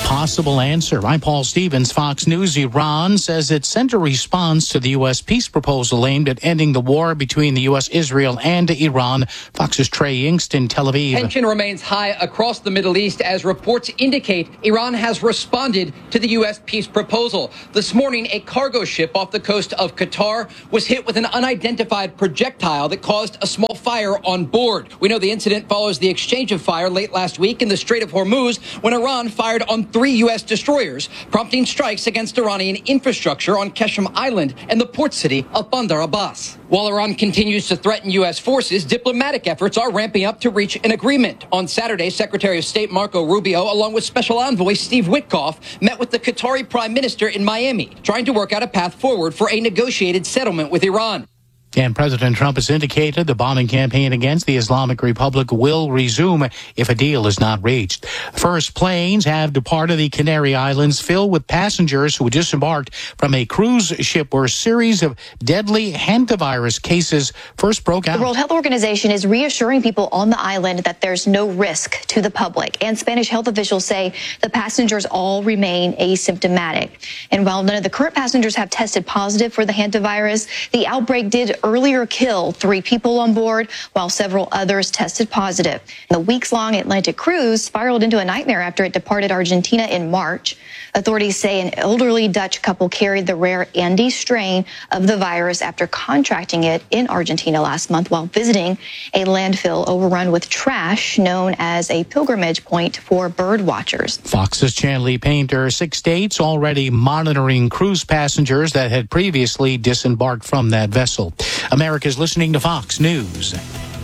possible answer. I'm Paul Stevens, Fox News. Iran says it sent a response to the U.S. peace proposal aimed at ending the war between the U.S., Israel, and Iran. Fox's Trey Yingst in Tel Aviv. Tension remains high across the Middle East as reports indicate Iran has responded to the U.S. peace proposal. This morning, a cargo ship off the coast of Qatar was hit with an unidentified projectile that caused a small fire on board. We know the incident follows the exchange of fire late last week in the Strait of Hormuz when Iran fired on 3 U.S. destroyers, prompting strikes against Iranian infrastructure on Qeshm Island and the port city of Bandar Abbas. While Iran continues to threaten U.S. forces, diplomatic efforts are ramping up to reach an agreement. On Saturday, Secretary of State Marco Rubio, along with Special Envoy Steve Witkoff, met with the Qatari Prime Minister in Miami, trying to work out a path forward for a negotiated settlement with Iran. And President Trump has indicated the bombing campaign against the Islamic Republic will resume if a deal is not reached. First planes have departed the Canary Islands filled with passengers who disembarked from a cruise ship where a series of deadly hantavirus cases first broke out. The World Health Organization is reassuring people on the island that there's no risk to the public. And Spanish health officials say the passengers all remain asymptomatic. And while none of the current passengers have tested positive for the hantavirus, the outbreak did earlier killed 3 people on board, while several others tested positive. The weeks-long Atlantic cruise spiraled into a nightmare after it departed Argentina in March. Authorities say an elderly Dutch couple carried the rare Andes strain of the virus after contracting it in Argentina last month while visiting a landfill overrun with trash known as a pilgrimage point for bird watchers. Fox's Chanley Painter, 6 states already monitoring cruise passengers that had previously disembarked from that vessel. America's listening to Fox News.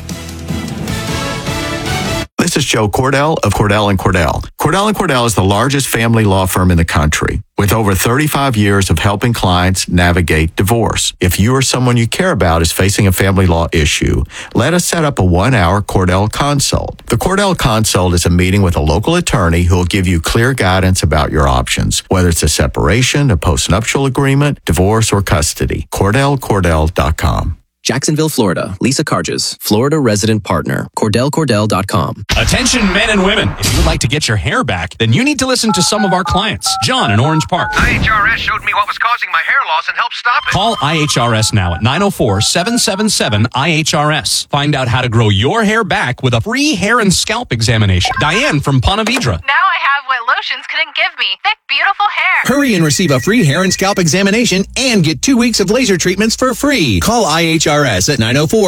This is Joe Cordell of Cordell & Cordell. Cordell & Cordell is the largest family law firm in the country with over 35 years of helping clients navigate divorce. If you or someone you care about is facing a family law issue, let us set up a 1-hour Cordell Consult. The Cordell Consult is a meeting with a local attorney who will give you clear guidance about your options, whether it's a separation, a postnuptial agreement, divorce, or custody. CordellCordell.com. Jacksonville, Florida. Lisa Carges, Florida resident partner. CordellCordell.com. Attention men and women. If you would like to get your hair back, then you need to listen to some of our clients. John in Orange Park. IHRS showed me what was causing my hair loss and helped stop it. Call IHRS now at 904-777-IHRS. Find out how to grow your hair back with a free hair and scalp examination. Diane from Ponte Vedra. Now I have what lotions couldn't give me. Thick, beautiful hair. Hurry and receive a free hair and scalp examination and get 2 weeks of laser treatments for free. Call IHRS at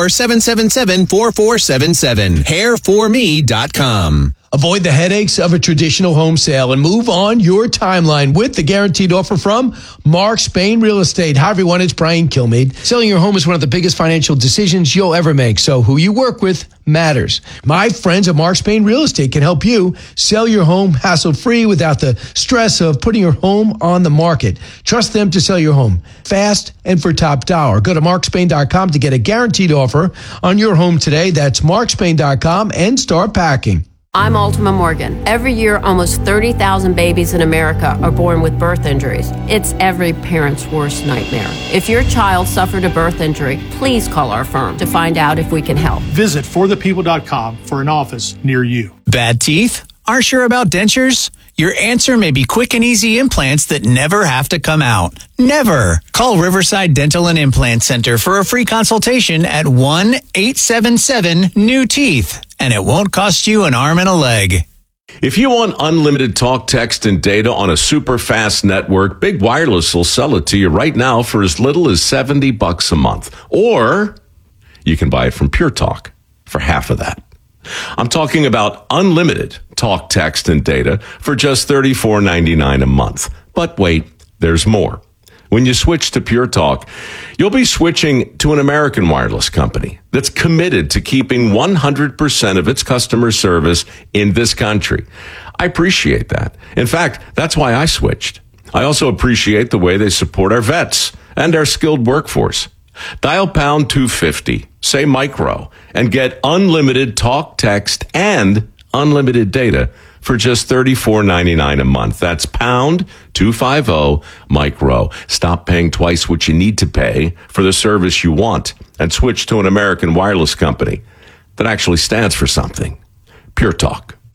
904-777-4477. Hairforme.com. Avoid the headaches of a traditional home sale and move on your timeline with the guaranteed offer from Mark Spain Real Estate. Hi, everyone. It's Brian Kilmeade. Selling your home is one of the biggest financial decisions you'll ever make, so who you work with matters. My friends at Mark Spain Real Estate can help you sell your home hassle-free without the stress of putting your home on the market. Trust them to sell your home fast and for top dollar. Go to markspain.com to get a guaranteed offer on your home today. That's markspain.com and start packing. I'm Ultima Morgan. Every year, almost 30,000 babies in America are born with birth injuries. It's every parent's worst nightmare. If your child suffered a birth injury, please call our firm to find out if we can help. Visit forthepeople.com for an office near you. Bad teeth? Aren't sure about dentures? Your answer may be quick and easy implants that never have to come out. Never. Call Riverside Dental and Implant Center for a free consultation at 1-877-NEW-TEETH. And it won't cost you an arm and a leg. If you want unlimited talk, text, and data on a super fast network, Big Wireless will sell it to you right now for as little as $70 a month. Or you can buy it from Pure Talk for half of that. I'm talking about unlimited talk, text, and data for just $34.99 a month. But wait, there's more. When you switch to Pure Talk, you'll be switching to an American wireless company that's committed to keeping 100% of its customer service in this country. I appreciate that. In fact, that's why I switched. I also appreciate the way they support our vets and our skilled workforce. Dial pound 250, say micro, and get unlimited talk, text, and unlimited data for just $34.99 a month. That's pound 250 micro. Stop paying twice what you need to pay for the service you want and switch to an American wireless company that actually stands for something. Pure Talk.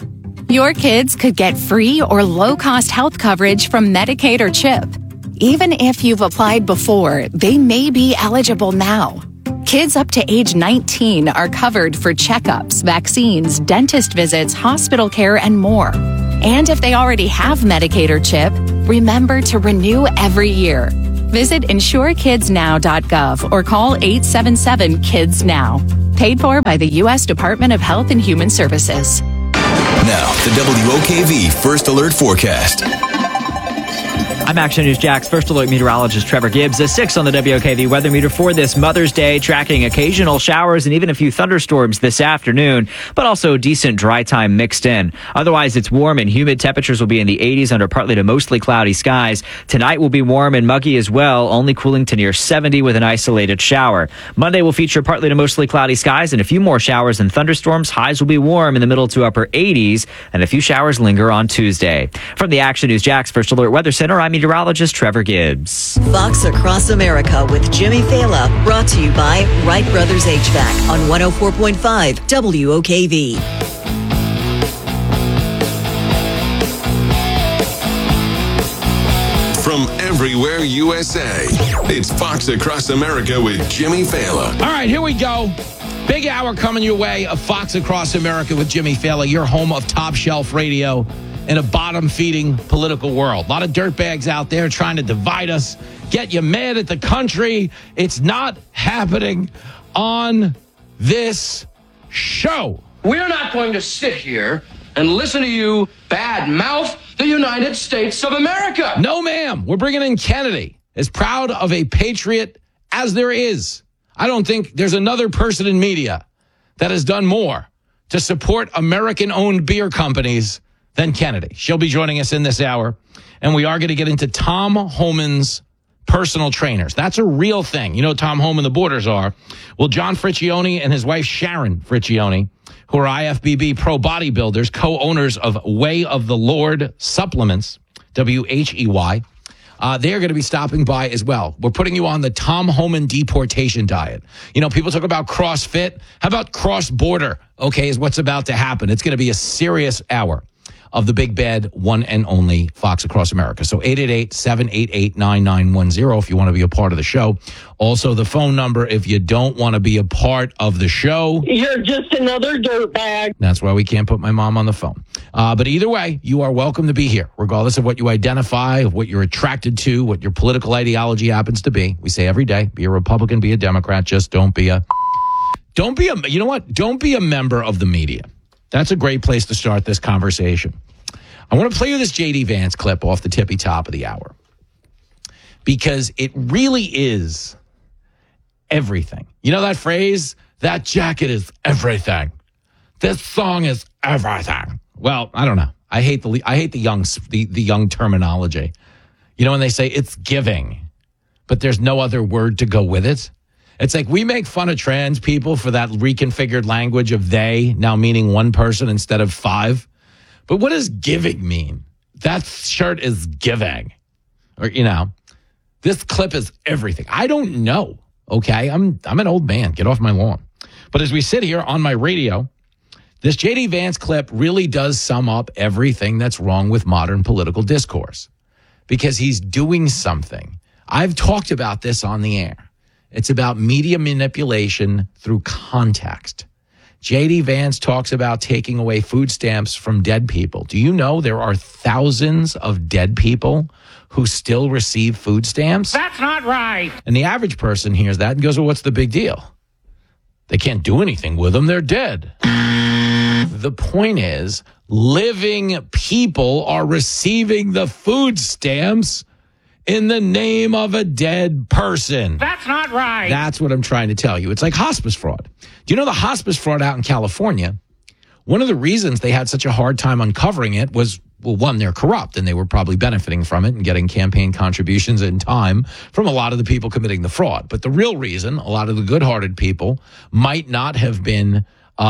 Your kids could get free or low-cost health coverage from Medicaid or CHIP. Even if you've applied before, they may be eligible now. Kids up to age 19 are covered for checkups, vaccines, dentist visits, hospital care, and more. And if they already have Medicaid or CHIP, remember to renew every year. Visit insurekidsnow.gov or call 877-KIDS-NOW. Paid for by the U.S. Department of Health and Human Services. Now, the WOKV First Alert Forecast. I'm Action News Jack's First Alert meteorologist Trevor Gibbs. A 6 on the WOKV weather meter for this Mother's Day, tracking occasional showers and even a few thunderstorms this afternoon, but also decent dry time mixed in. Otherwise, it's warm and humid. Temperatures will be in the 80s under partly to mostly cloudy skies. Tonight will be warm and muggy as well, only cooling to near 70 with an isolated shower. Monday will feature partly to mostly cloudy skies and a few more showers and thunderstorms. Highs will be warm in the middle to upper 80s, and a few showers linger on Tuesday. From the Action News Jack's First Alert Weather Center, I'm meteorologist Trevor Gibbs. Fox Across America with Jimmy Fallon, brought to you by Wright Brothers HVAC on 104.5 WOKV. From everywhere USA, it's Fox Across America with Jimmy Fallon. All right, here we go. Big hour coming your way of Fox Across America with Jimmy Fallon, your home of top shelf radio in a bottom-feeding political world. A lot of dirtbags out there trying to divide us, get you mad at the country. It's not happening on this show. We're not going to sit here and listen to you bad-mouth the United States of America. No, ma'am. We're bringing in Kennedy, as proud of a patriot as there is. I don't think there's another person in media that has done more to support American-owned beer companies than Kennedy. She'll be joining us in this hour, and we are going to get into Tom Homan's personal trainers. That's a real thing. You know Tom Homan, the Borders are. Well, John Friccione and his wife Sharon Friccione, who are IFBB pro bodybuilders, co-owners of Way of the Lord Supplements, WHEY, they're going to be stopping by as well. We're putting you on the Tom Homan deportation diet. You know, people talk about CrossFit. How about cross-border, okay, is what's about to happen. It's going to be a serious hour of the big bad one and only Fox Across America. So 888-788-9910 if you want to be a part of the show. Also, the phone number if you don't want to be a part of the show. You're just another dirtbag. That's why we can't put my mom on the phone. But either way, you are welcome to be here, regardless of what you identify, of what you're attracted to, what your political ideology happens to be. We say every day, be a Republican, be a Democrat, just don't be a, you know what? Don't be a member of the media. That's a great place to start this conversation. I want to play you this J.D. Vance clip off the tippy top of the hour because it really is everything. You know that phrase? That jacket is everything. This song is everything. Well, I don't know. I hate the young terminology. You know when they say it's giving, but there's no other word to go with it. It's like we make fun of trans people for that reconfigured language of they now meaning one person instead of five. But what does giving mean? That shirt is giving. Or, you know, this clip is everything. I don't know, okay? I'm an old man. Get off my lawn. But as we sit here on my radio, this J.D. Vance clip really does sum up everything that's wrong with modern political discourse because he's doing something. I've talked about this on the air. It's about media manipulation through context. J.D. Vance talks about taking away food stamps from dead people. Do you know there are thousands of dead people who still receive food stamps? That's not right. And the average person hears that and goes, well, what's the big deal? They can't do anything with them. They're dead. The point is, living people are receiving the food stamps in the name of a dead person. That's not right. That's what I'm trying to tell you. It's like hospice fraud. Do you know the hospice fraud out in California? One of the reasons they had such a hard time uncovering it was, well, one, they're corrupt and they were probably benefiting from it and getting campaign contributions in time from a lot of the people committing the fraud. But the real reason a lot of the good-hearted people might not have been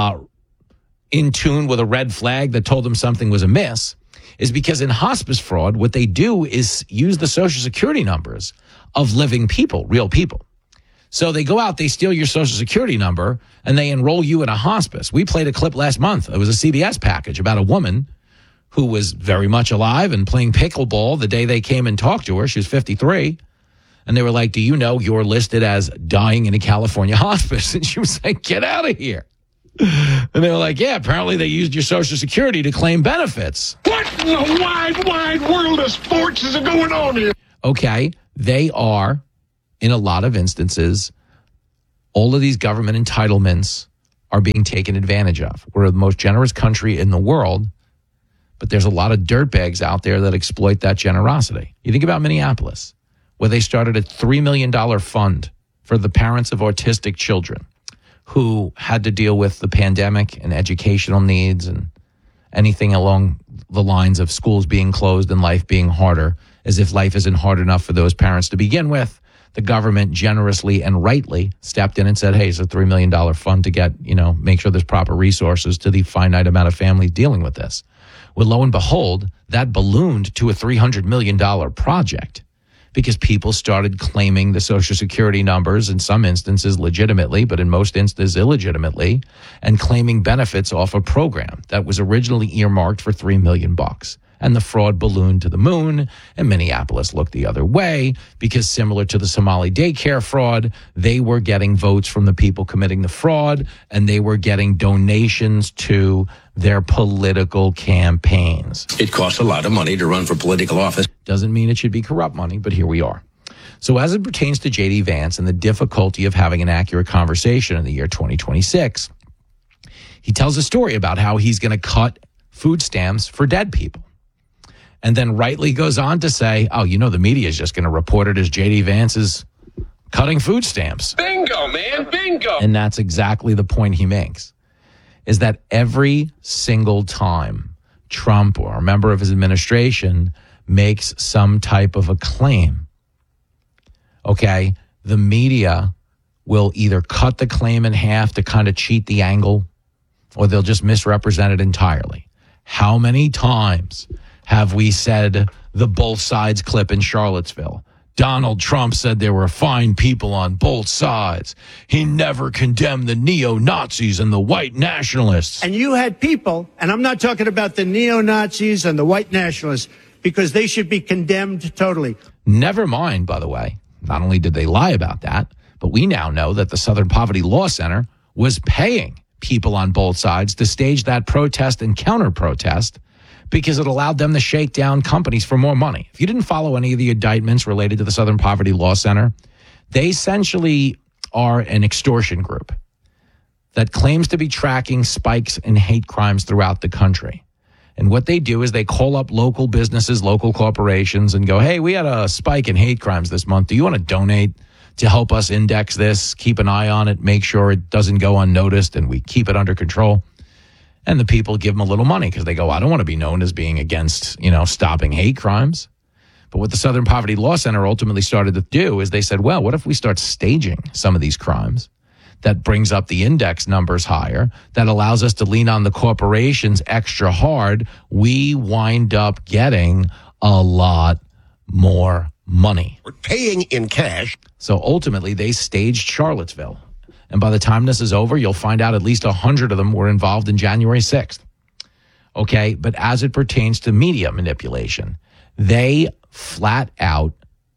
in tune with a red flag that told them something was amiss is because in hospice fraud, what they do is use the Social Security numbers of living people, real people. So they go out, they steal your Social Security number, and they enroll you in a hospice. We played a clip last month. It was a CBS package about a woman who was very much alive and playing pickleball the day they came and talked to her. She was 53. And they were like, do you know you're listed as dying in a California hospice? And she was like, get out of here. And they were like, yeah, apparently they used your Social Security to claim benefits. What in the wide, wide world of sports is going on here? Okay, they are, in a lot of instances, all of these government entitlements are being taken advantage of. We're the most generous country in the world, but there's a lot of dirtbags out there that exploit that generosity. You think about Minneapolis, where they started a $3 million fund for the parents of autistic children who had to deal with the pandemic and educational needs and anything along the lines of schools being closed and life being harder, as if life isn't hard enough for those parents to begin with. The government generously and rightly stepped in and said, hey, it's a $3 million fund to get, make sure there's proper resources to the finite amount of families dealing with this. Well, lo and behold, that ballooned to a $300 million project because people started claiming the Social Security numbers, in some instances legitimately, but in most instances illegitimately, and claiming benefits off a program that was originally earmarked for $3 million. And the fraud ballooned to the moon, and Minneapolis looked the other way because, similar to the Somali daycare fraud, they were getting votes from the people committing the fraud, and they were getting donations to their political campaigns. It costs a lot of money to run for political office. Doesn't mean it should be corrupt money, but here we are. So as it pertains to J.D. Vance and the difficulty of having an accurate conversation in the year 2026, he tells a story about how he's going to cut food stamps for dead people. And then rightly goes on to say, the media is just going to report it as J.D. Vance is cutting food stamps. Bingo, man, bingo. And that's exactly the point he makes, is that every single time Trump or a member of his administration makes some type of a claim, okay, the media will either cut the claim in half to kind of cheat the angle, or they'll just misrepresent it entirely. How many times have we said the both sides clip in Charlottesville? Donald Trump said there were fine people on both sides. He never condemned the neo-Nazis and the white nationalists. And you had people, and I'm not talking about the neo-Nazis and the white nationalists, because they should be condemned totally. Never mind, by the way, not only did they lie about that, but we now know that the Southern Poverty Law Center was paying people on both sides to stage that protest and counter-protest because it allowed them to shake down companies for more money. If you didn't follow any of the indictments related to the Southern Poverty Law Center, they essentially are an extortion group that claims to be tracking spikes in hate crimes throughout the country. And what they do is they call up local businesses, local corporations, and go, hey, we had a spike in hate crimes this month. Do you want to donate to help us index this, keep an eye on it, make sure it doesn't go unnoticed, and we keep it under control? And the people give them a little money because they go, I don't want to be known as being against, stopping hate crimes. But what the Southern Poverty Law Center ultimately started to do is they said, well, what if we start staging some of these crimes that brings up the index numbers higher, that allows us to lean on the corporations extra hard? We wind up getting a lot more money. We're paying in cash. So ultimately, they staged Charlottesville. And by the time this is over, you'll find out at least 100 of them were involved in January 6th. Okay, but as it pertains to media manipulation, they flat out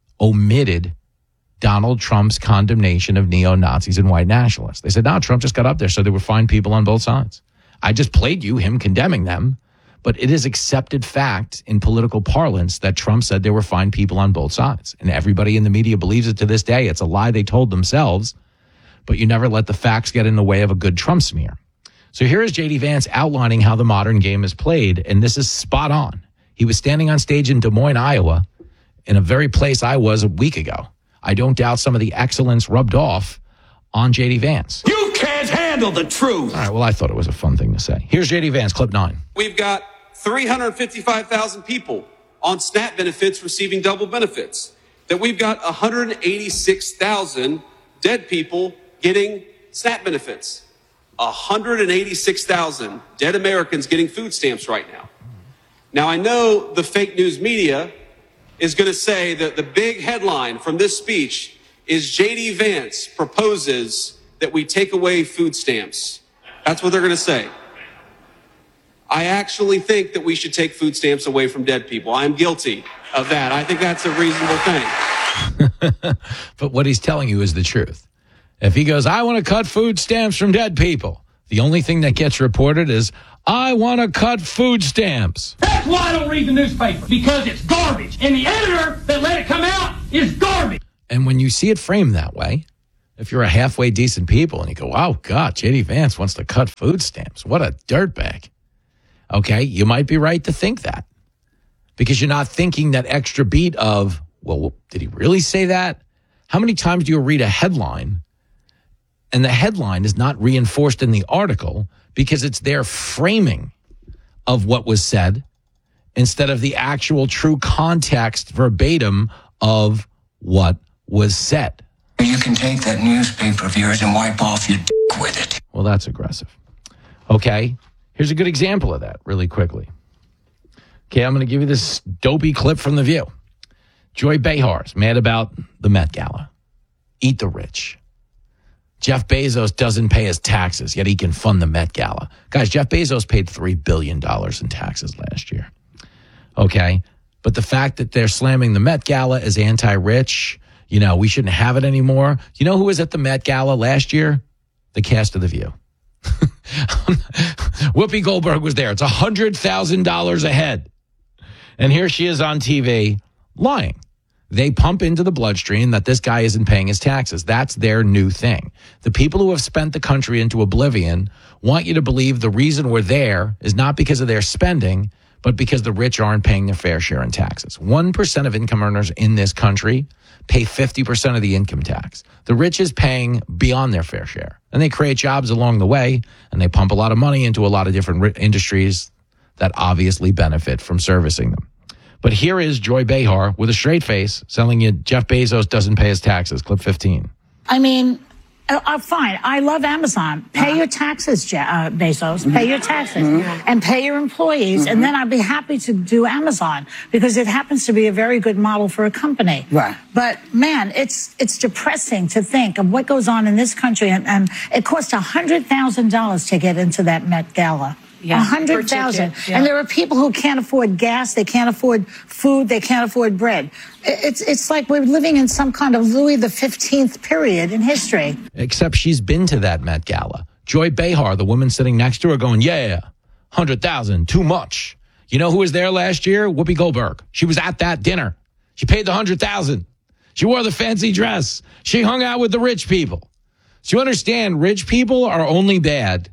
omitted Donald Trump's condemnation of neo-Nazis and white nationalists. They said, no, Trump just got up there, so there were fine people on both sides. I just played you him condemning them, but it is accepted fact in political parlance that Trump said there were fine people on both sides. And everybody in the media believes it to this day. It's a lie they told themselves, but you never let the facts get in the way of a good Trump smear. So here is J.D. Vance outlining how the modern game is played, and this is spot on. He was standing on stage in Des Moines, Iowa, in a very place I was a week ago. I don't doubt some of the excellence rubbed off on J.D. Vance. You can't handle the truth. All right, well, I thought it was a fun thing to say. Here's J.D. Vance, clip 9. We've got 355,000 people on SNAP benefits receiving double benefits. That we've got 186,000 dead people getting SNAP benefits. 186,000 dead Americans getting food stamps right now. Now, I know the fake news media is going to say that the big headline from this speech is J.D. Vance proposes that we take away food stamps. That's what they're going to say. I actually think that we should take food stamps away from dead people. I am guilty of that. I think that's a reasonable thing. But what he's telling you is the truth. If he goes, I want to cut food stamps from dead people, the only thing that gets reported is, I want to cut food stamps. That's why I don't read the newspaper, because it's garbage. And the editor that let it come out is garbage. And when you see it framed that way, if you're a halfway decent people and you go, wow, God, J.D. Vance wants to cut food stamps. What a dirtbag. Okay, you might be right to think that. Because you're not thinking that extra beat of, well, did he really say that? How many times do you read a headline and the headline is not reinforced in the article because it's their framing of what was said instead of the actual true context verbatim of what was said? You can take that newspaper of yours and wipe off your dick with it. Well, that's aggressive. Okay, here's a good example of that really quickly. Okay, I'm going to give you this dopey clip from The View. Joy Behar's mad about the Met Gala. Eat the rich. Jeff Bezos doesn't pay his taxes, yet he can fund the Met Gala. Guys, Jeff Bezos paid $3 billion in taxes last year. Okay, but the fact that they're slamming the Met Gala as anti-rich, you know, we shouldn't have it anymore. You know who was at the Met Gala last year? The cast of The View. Whoopi Goldberg was there. It's $100,000 a head. And here she is on TV lying. They pump into the bloodstream that this guy isn't paying his taxes. That's their new thing. The people who have spent the country into oblivion want you to believe the reason we're there is not because of their spending, but because the rich aren't paying their fair share in taxes. 1% of income earners in this country pay 50% of the income tax. The rich is paying beyond their fair share. And they create jobs along the way, and they pump a lot of money into a lot of different industries that obviously benefit from servicing them. But here is Joy Behar with a straight face telling you Jeff Bezos doesn't pay his taxes. Clip 15. I mean, fine. I love Amazon. Pay your taxes, Bezos. Pay your taxes and pay your employees. And then I'd be happy to do Amazon because it happens to be a very good model for a company. Right. But man, it's depressing to think of what goes on in this country. And it costs $100,000 to get into that Met Gala. Yeah, 100,000. And there are people who can't afford gas, they can't afford food, they can't afford bread. It's like we're living in some kind of Louis XV period in history. Except she's been to that Met Gala. Joy Behar, the woman sitting next to her, going, yeah, 100,000, too much. You know who was there last year? Whoopi Goldberg. She was at that dinner. She paid the 100,000. She wore the fancy dress. She hung out with the rich people. So you understand, rich people are only bad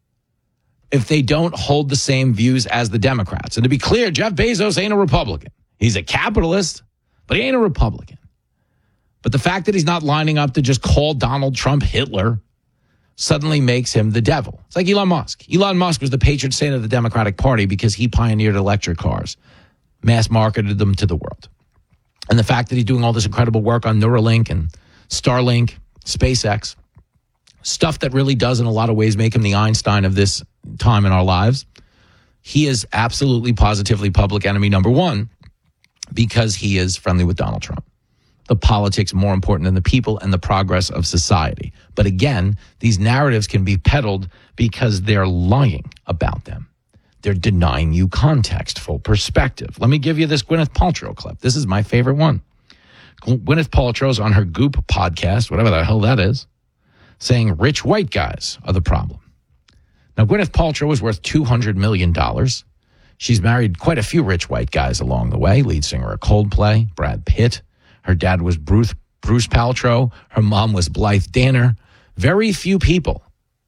if they don't hold the same views as the Democrats. And to be clear, Jeff Bezos ain't a Republican. He's a capitalist, but he ain't a Republican. But the fact that he's not lining up to just call Donald Trump Hitler suddenly makes him the devil. It's like Elon Musk. Elon Musk was the patron saint of the Democratic Party because he pioneered electric cars, mass marketed them to the world. And the fact that he's doing all this incredible work on Neuralink and Starlink, SpaceX, stuff that really does in a lot of ways make him the Einstein of this time in our lives. He is absolutely positively public enemy number one because he is friendly with Donald Trump. The politics more important than the people and the progress of society. But again, these narratives can be peddled because they're lying about them. They're denying you context, full perspective. Let me give you this Gwyneth Paltrow clip. This is my favorite one. Gwyneth Paltrow's on her Goop podcast, whatever the hell that is, saying rich white guys are the problem. Now, Gwyneth Paltrow is worth $200 million. She's married quite a few rich white guys along the way. Lead singer of Coldplay, Brad Pitt. Her dad was Bruce Paltrow. Her mom was Blythe Danner. Very few people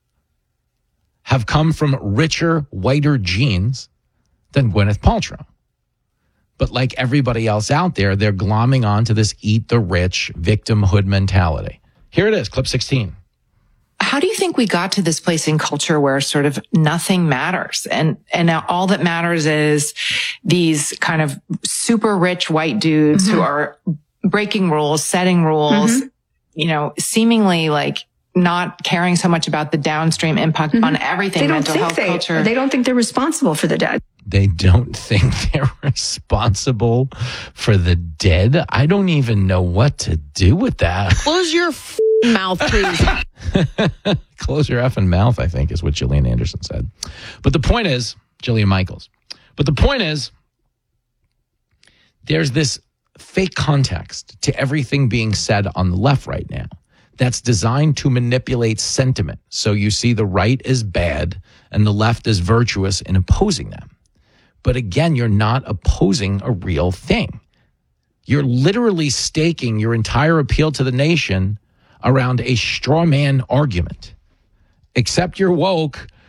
have come from richer, whiter genes than Gwyneth Paltrow. But like everybody else out there, they're glomming onto this eat the rich victimhood mentality. Here it is, clip 16. How do you think we got to this place in culture where sort of nothing matters? And now all that matters is these kind of super rich white dudes who are breaking rules, setting rules, you know, seemingly like not caring so much about the downstream impact on everything, mental health, culture. They don't think they're responsible for the dead. They don't think they're responsible for the dead. I don't even know what to do with that. Close your mouth, please. Close your effing mouth, I think, is what Gillian Anderson said. But the point is, Jillian Michaels. But the point is, there's this fake context to everything being said on the left right now that's designed to manipulate sentiment. So you see the right is bad and the left is virtuous in opposing them. But again, you're not opposing a real thing. You're literally staking your entire appeal to the nation around a straw man argument. Except you're woke,